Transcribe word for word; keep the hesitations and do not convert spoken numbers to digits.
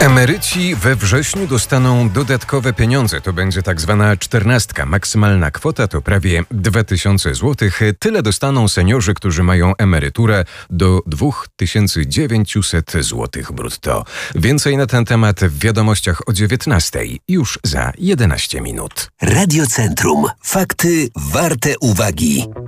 Emeryci we wrześniu dostaną dodatkowe pieniądze. To będzie tak zwana czternastka. Maksymalna kwota to prawie dwa tysiące złotych. Tyle dostaną seniorzy, którzy mają emeryturę do dwa tysiące dziewięćset złotych brutto. Więcej na ten temat w wiadomościach o dziewiętnastej, już za jedenaście minut. Radio Centrum. Fakty warte uwagi.